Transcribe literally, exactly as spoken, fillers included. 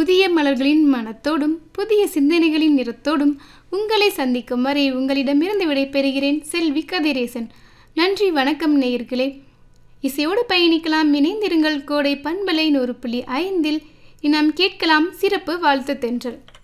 புதிய மலர்களின் மனத்தோடும் புதிய சிந்தனைகளின் நிறத்தோடும் உங்களை சந்திக்கும் வரை உங்களிடமிருந்து விடைபெறுகிறேன் செல்வி கதிரேசன். நன்றி, வணக்கம் நேயர்களே. இசையோடு பயணிக்கலாம், இணைந்திருங்கள். கோடை பண்பலை நூறு புள்ளி ஐந்தில் நாம் கேட்கலாம் சிறப்பு வாழ்த்து தென்றல்.